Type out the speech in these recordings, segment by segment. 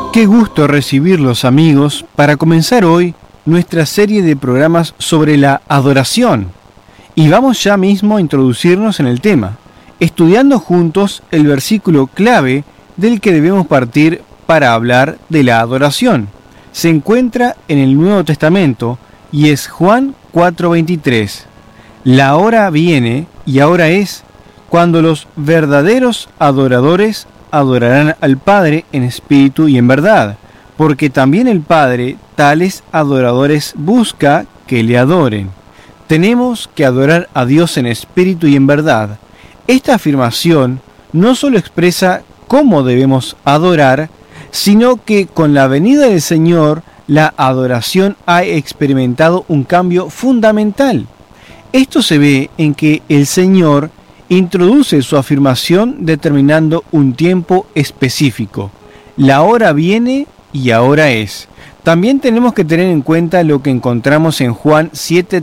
Qué gusto recibirlos, amigos, para comenzar hoy nuestra serie de programas sobre la adoración. Y vamos ya mismo a introducirnos en el tema, estudiando juntos el versículo clave del que debemos partir para hablar de la adoración. Se encuentra en el Nuevo Testamento y es Juan 4:23. La hora viene, y ahora es, cuando los verdaderos adoradores adorarán al Padre en espíritu y en verdad, porque también el Padre tales adoradores busca que le adoren. Tenemos que adorar a Dios en espíritu y en verdad. Esta afirmación no solo expresa cómo debemos adorar, sino que con la venida del Señor, la adoración ha experimentado un cambio fundamental. Esto se ve en que el Señor introduce su afirmación determinando un tiempo específico. La hora viene y ahora es. También tenemos que tener en cuenta lo que encontramos en Juan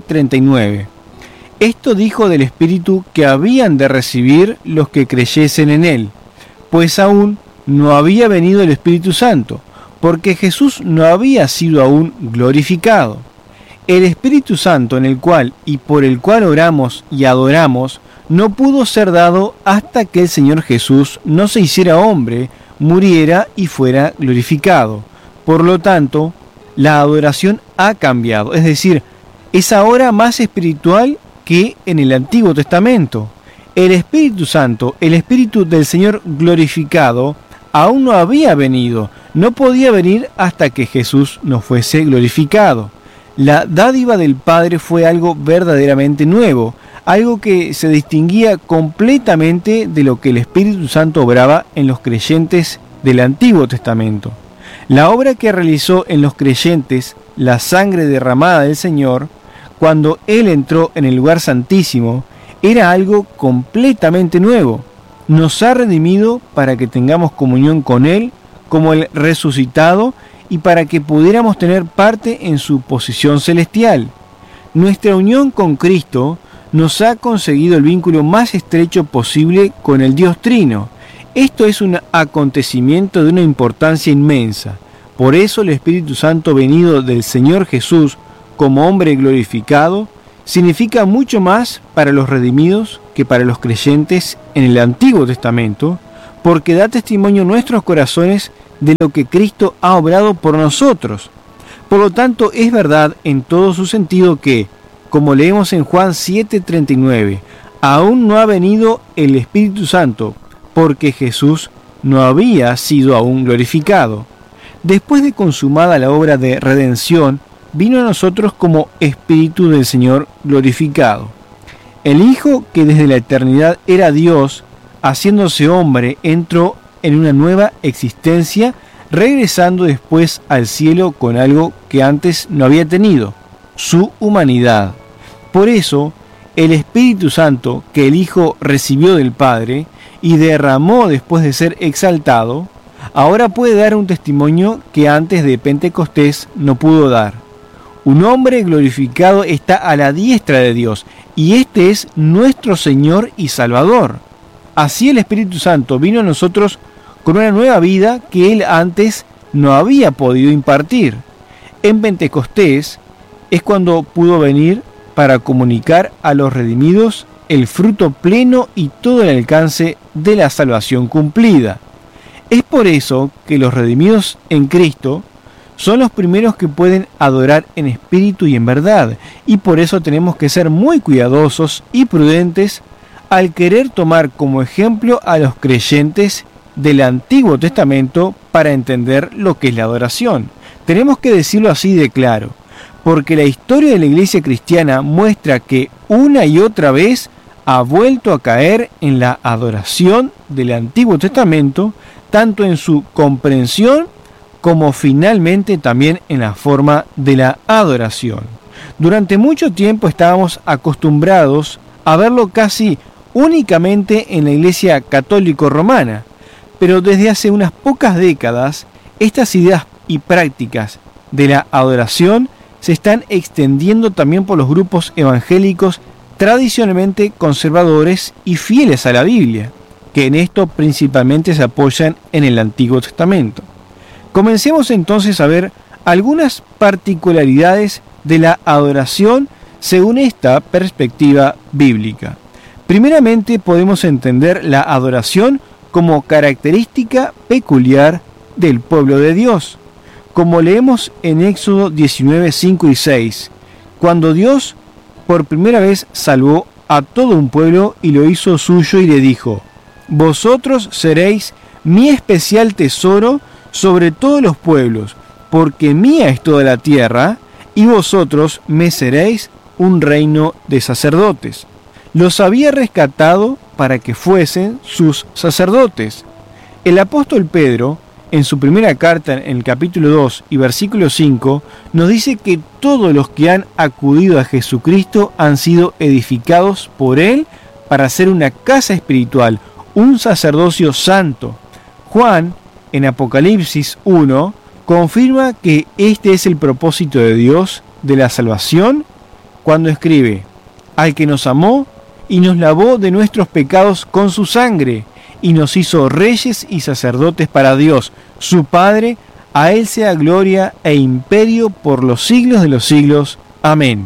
7:39. Esto dijo del Espíritu que habían de recibir los que creyesen en Él, pues aún no había venido el Espíritu Santo, porque Jesús no había sido aún glorificado. El Espíritu Santo en el cual y por el cual oramos y adoramos no pudo ser dado hasta que el Señor Jesús no se hiciera hombre, muriera y fuera glorificado. Por lo tanto, la adoración ha cambiado, es decir, es ahora más espiritual que en el Antiguo Testamento. El Espíritu Santo, el Espíritu del Señor glorificado, aún no había venido, no podía venir hasta que Jesús no fuese glorificado. La dádiva del Padre fue algo verdaderamente nuevo, algo que se distinguía completamente de lo que el Espíritu Santo obraba en los creyentes del Antiguo Testamento. La obra que realizó en los creyentes, la sangre derramada del Señor, cuando Él entró en el lugar santísimo, era algo completamente nuevo. Nos ha redimido para que tengamos comunión con Él como el resucitado y para que pudiéramos tener parte en su posición celestial. Nuestra unión con Cristo nos ha conseguido el vínculo más estrecho posible con el Dios Trino. Esto es un acontecimiento de una importancia inmensa. Por eso el Espíritu Santo venido del Señor Jesús como hombre glorificado significa mucho más para los redimidos que para los creyentes en el Antiguo Testamento, porque da testimonio en nuestros corazones de lo que Cristo ha obrado por nosotros. Por lo tanto, es verdad en todo su sentido que, como leemos en Juan 7:39, aún no ha venido el Espíritu Santo, porque Jesús no había sido aún glorificado. Después de consumada la obra de redención, vino a nosotros como Espíritu del Señor glorificado. El Hijo, que desde la eternidad era Dios, haciéndose hombre, entró en una nueva existencia, regresando después al cielo con algo que antes no había tenido, su humanidad. Por eso, el Espíritu Santo que el Hijo recibió del Padre y derramó después de ser exaltado, ahora puede dar un testimonio que antes de Pentecostés no pudo dar. Un hombre glorificado está a la diestra de Dios, y este es nuestro Señor y Salvador. Así el Espíritu Santo vino a nosotros con una nueva vida que Él antes no había podido impartir. En Pentecostés es cuando pudo venir para comunicar a los redimidos el fruto pleno y todo el alcance de la salvación cumplida. Es por eso que los redimidos en Cristo son los primeros que pueden adorar en espíritu y en verdad, y por eso tenemos que ser muy cuidadosos y prudentes al querer tomar como ejemplo a los creyentes del Antiguo Testamento para entender lo que es la adoración. Tenemos que decirlo así de claro, porque la historia de la iglesia cristiana muestra que una y otra vez ha vuelto a caer en la adoración del Antiguo Testamento, tanto en su comprensión como finalmente también en la forma de la adoración. Durante mucho tiempo estábamos acostumbrados a verlo casi únicamente en la Iglesia Católica Romana, pero desde hace unas pocas décadas estas ideas y prácticas de la adoración se están extendiendo también por los grupos evangélicos tradicionalmente conservadores y fieles a la Biblia, que en esto principalmente se apoyan en el Antiguo Testamento. Comencemos entonces a ver algunas particularidades de la adoración según esta perspectiva bíblica. Primeramente, podemos entender la adoración como característica peculiar del pueblo de Dios. Como leemos en Éxodo 19, 5 y 6, cuando Dios por primera vez salvó a todo un pueblo y lo hizo suyo y le dijo: vosotros seréis mi especial tesoro sobre todos los pueblos, porque mía es toda la tierra, y vosotros me seréis un reino de sacerdotes. Los había rescatado para que fuesen sus sacerdotes. El apóstol Pedro, en su primera carta, en el capítulo 2 y versículo 5, nos dice que todos los que han acudido a Jesucristo han sido edificados por Él para ser una casa espiritual, un sacerdocio santo. Juan, en Apocalipsis 1, confirma que este es el propósito de Dios de la salvación cuando escribe: al que nos amó y nos lavó de nuestros pecados con su sangre, y nos hizo reyes y sacerdotes para Dios, su Padre. A Él sea gloria e imperio por los siglos de los siglos. Amén.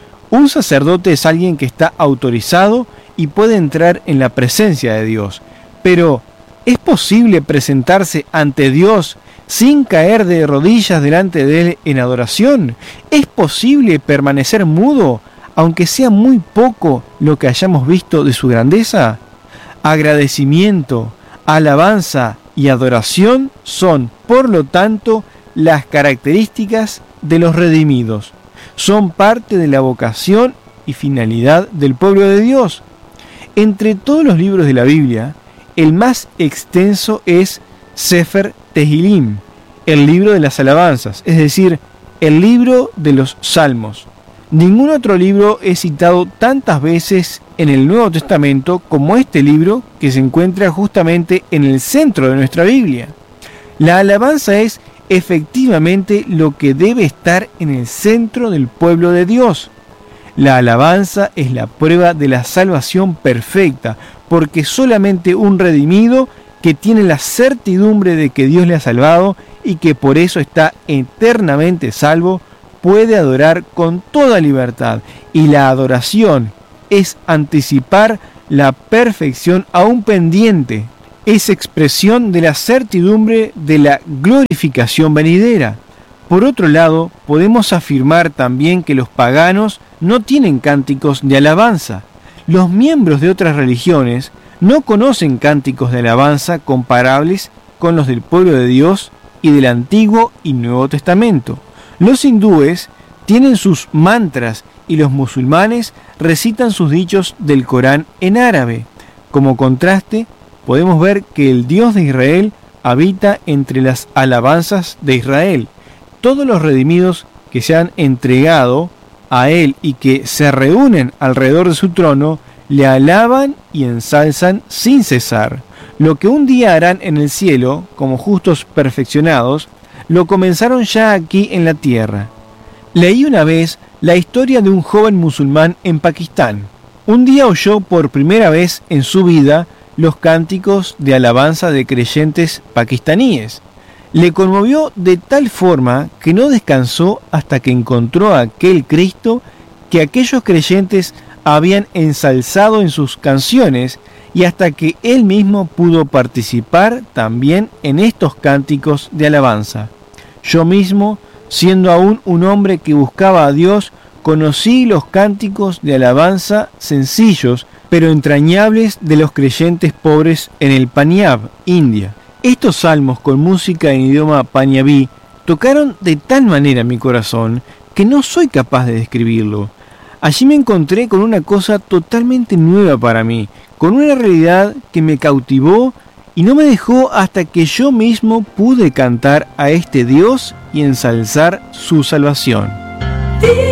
Un sacerdote es alguien que está autorizado y puede entrar en la presencia de Dios. Pero, ¿es posible presentarse ante Dios sin caer de rodillas delante de Él en adoración? ¿Es posible permanecer mudo, aunque sea muy poco lo que hayamos visto de su grandeza? Agradecimiento, alabanza y adoración son, por lo tanto, las características de los redimidos. Son parte de la vocación y finalidad del pueblo de Dios. Entre todos los libros de la Biblia, el más extenso es Sefer Tehilim, el libro de las alabanzas, es decir, el libro de los salmos. Ningún otro libro es citado tantas veces en el Nuevo Testamento como este libro, que se encuentra justamente en el centro de nuestra Biblia. La alabanza es efectivamente lo que debe estar en el centro del pueblo de Dios. La alabanza es la prueba de la salvación perfecta, porque solamente un redimido que tiene la certidumbre de que Dios le ha salvado y que por eso está eternamente salvo, puede adorar con toda libertad. Y la adoración es anticipar la perfección aún pendiente, es expresión de la certidumbre de la glorificación venidera. Por otro lado, podemos afirmar también que los paganos no tienen cánticos de alabanza. Los miembros de otras religiones no conocen cánticos de alabanza comparables con los del pueblo de Dios y del Antiguo y Nuevo Testamento. Los hindúes tienen sus mantras y los musulmanes recitan sus dichos del Corán en árabe. Como contraste, podemos ver que el Dios de Israel habita entre las alabanzas de Israel. Todos los redimidos que se han entregado a Él y que se reúnen alrededor de su trono, le alaban y ensalzan sin cesar. Lo que un día harán en el cielo, como justos perfeccionados, lo comenzaron ya aquí en la tierra. Leí una vez la historia de un joven musulmán en Pakistán. Un día oyó por primera vez en su vida los cánticos de alabanza de creyentes pakistaníes. Le conmovió de tal forma que no descansó hasta que encontró a aquel Cristo que aquellos creyentes habían ensalzado en sus canciones, y hasta que él mismo pudo participar también en estos cánticos de alabanza. Yo mismo, siendo aún un hombre que buscaba a Dios, conocí los cánticos de alabanza sencillos pero entrañables de los creyentes pobres en el Panyab, India. Estos salmos con música en idioma panyabí tocaron de tal manera mi corazón que no soy capaz de describirlo. Allí me encontré con una cosa totalmente nueva para mí, con una realidad que me cautivó y no me dejó hasta que yo mismo pude cantar a este Dios y ensalzar su salvación.